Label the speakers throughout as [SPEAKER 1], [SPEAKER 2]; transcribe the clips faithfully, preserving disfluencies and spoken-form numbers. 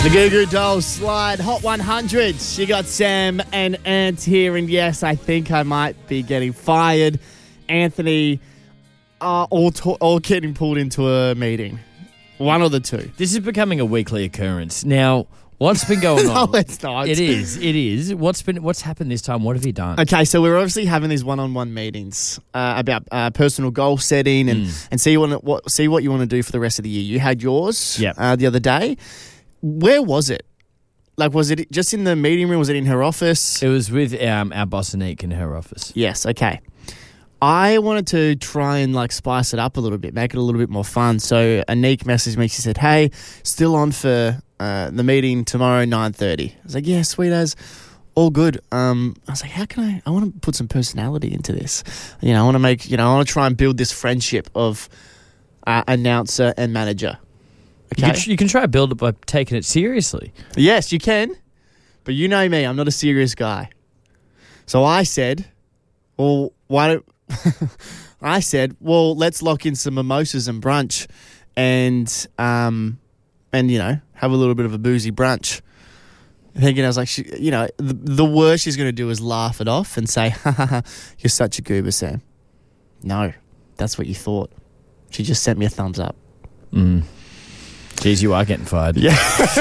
[SPEAKER 1] The Goo Goo Dolls slide Hot one hundred. You got Sam and Ant here, and yes, I think I might be getting fired. Anthony, uh, all to- all getting pulled into a meeting. One of the two.
[SPEAKER 2] This is becoming a weekly occurrence. Now, what's been going
[SPEAKER 1] No,
[SPEAKER 2] on?
[SPEAKER 1] it's not.
[SPEAKER 2] It is. It is. What's been? What's happened this time? What have you done?
[SPEAKER 1] Okay, so we're obviously having these one-on-one meetings uh, about uh, personal goal setting and,
[SPEAKER 2] Mm.
[SPEAKER 1] and see what, what see what you want to do for the rest of the year. You had yours
[SPEAKER 2] Yep.
[SPEAKER 1] uh, the other day. Where was it? Like, was it just in the meeting room? Was it in her office?
[SPEAKER 2] It was with um, our boss Anik in her office.
[SPEAKER 1] Yes, okay. I wanted to try and like spice it up a little bit, make it a little bit more fun. So Anik messaged me. She said, "Hey, still on for uh, the meeting tomorrow, nine thirty." I was like, "Yeah, sweet as, all good." Um, I was like, "How can I? I want to put some personality into this. You know, I want to make. You know, I want to try and build this friendship of uh, announcer and manager."
[SPEAKER 2] You,
[SPEAKER 1] Okay.
[SPEAKER 2] can, you can try to build it by taking it seriously.
[SPEAKER 1] Yes, you can. But you know me, I'm not a serious guy. So I said, well, why don't... I said, well, let's lock in some mimosas and brunch and, um, and you know, have a little bit of a boozy brunch. Thinking I was like, she, you know, the, the worst she's going to do is laugh it off and say, ha ha ha, you're such a goober, Sam. No, that's what you thought. She just sent me a thumbs up.
[SPEAKER 2] Mm. Jeez, you are getting fired.
[SPEAKER 1] Yeah.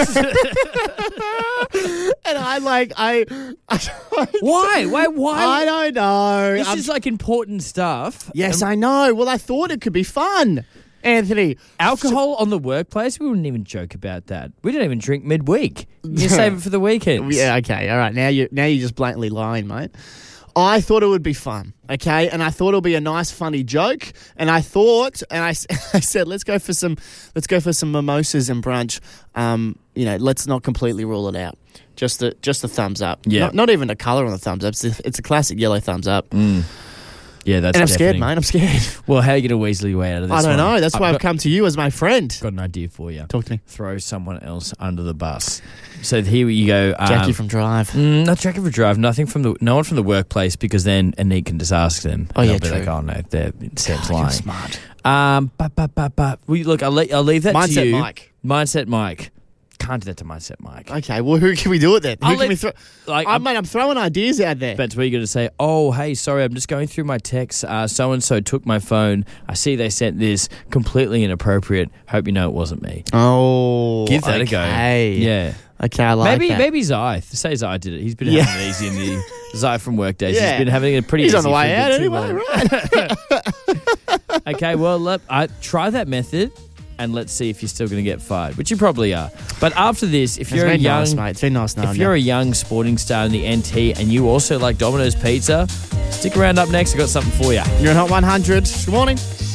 [SPEAKER 1] And I like, I... I
[SPEAKER 2] Why? Why? Why?
[SPEAKER 1] I don't know.
[SPEAKER 2] This
[SPEAKER 1] I'm-
[SPEAKER 2] is like important stuff.
[SPEAKER 1] yes,
[SPEAKER 2] Um,
[SPEAKER 1] I know. Well, I thought it could be fun, Anthony.
[SPEAKER 2] Alcohol on the workplace? We wouldn't even joke about that. We don't even drink midweek. You save it for the weekends.
[SPEAKER 1] Yeah, okay, all right. Now you now you're just blatantly lying, mate. I thought it would be fun, okay, and I thought it would be a nice, funny joke. And I thought, and I, I said, let's go for some, let's go for some mimosas and brunch. Um, you know, let's not completely rule it out. Just a just a thumbs up.
[SPEAKER 2] Yeah.
[SPEAKER 1] Not, not even a colour on the thumbs up. It's a, it's a classic yellow thumbs up.
[SPEAKER 2] Mm. Yeah, that's
[SPEAKER 1] And I'm scared,
[SPEAKER 2] deafening.
[SPEAKER 1] mate. I'm scared.
[SPEAKER 2] Well, how are you going to weasel your way out of this
[SPEAKER 1] I don't
[SPEAKER 2] one?
[SPEAKER 1] know. That's why I've
[SPEAKER 2] got,
[SPEAKER 1] come to you as my friend.
[SPEAKER 2] got an idea for you.
[SPEAKER 1] Talk to me.
[SPEAKER 2] Throw someone else under the bus. So here you go. Um,
[SPEAKER 1] Jackie from Drive.
[SPEAKER 2] Mm, not Jackie for Drive. Nothing from the. No one from the workplace, because then Anik can just ask them.
[SPEAKER 1] Oh,
[SPEAKER 2] They'll
[SPEAKER 1] yeah,
[SPEAKER 2] be
[SPEAKER 1] true.
[SPEAKER 2] like, oh no, they're Sam's
[SPEAKER 1] God, you're
[SPEAKER 2] lying.
[SPEAKER 1] smart.
[SPEAKER 2] Um, but but but but. We look. I'll let, I'll leave that
[SPEAKER 1] Mindset
[SPEAKER 2] to you.
[SPEAKER 1] Mike.
[SPEAKER 2] Mindset Mike. Can't do that to Mindset Mike.
[SPEAKER 1] Okay, well, who can we do it then? Who
[SPEAKER 2] I'll
[SPEAKER 1] can
[SPEAKER 2] let-
[SPEAKER 1] we throw?
[SPEAKER 2] Like,
[SPEAKER 1] I
[SPEAKER 2] I'm-
[SPEAKER 1] mean, I'm throwing ideas out there.
[SPEAKER 2] That's where you're going to say, oh, hey, sorry, I'm just going through my texts. Uh, so-and-so took my phone. I see they sent this. Completely inappropriate. Hope you know it wasn't me.
[SPEAKER 1] Oh,
[SPEAKER 2] Give that
[SPEAKER 1] okay.
[SPEAKER 2] a go. Yeah.
[SPEAKER 1] Okay, I like
[SPEAKER 2] maybe
[SPEAKER 1] that.
[SPEAKER 2] maybe Zai. Say Zai did it. He's been
[SPEAKER 1] Yeah.
[SPEAKER 2] having it easy in the... Zai from Workdays.
[SPEAKER 1] Yeah.
[SPEAKER 2] He's been having it pretty
[SPEAKER 1] He's
[SPEAKER 2] easy.
[SPEAKER 1] on the
[SPEAKER 2] for
[SPEAKER 1] way
[SPEAKER 2] a
[SPEAKER 1] out
[SPEAKER 2] bit too
[SPEAKER 1] anyway,
[SPEAKER 2] long.
[SPEAKER 1] right?
[SPEAKER 2] Okay, well, let, I try that method and let's see if you're still going to get fired, which you probably are. But after this, if
[SPEAKER 1] It's
[SPEAKER 2] you're a
[SPEAKER 1] been
[SPEAKER 2] young...
[SPEAKER 1] nice, mate. It's been nice knowing
[SPEAKER 2] If you're
[SPEAKER 1] you.
[SPEAKER 2] a young sporting star in the N T and you also like Domino's Pizza, stick around. Up next, I've got something for you.
[SPEAKER 1] You're on Hot one hundred. Good morning.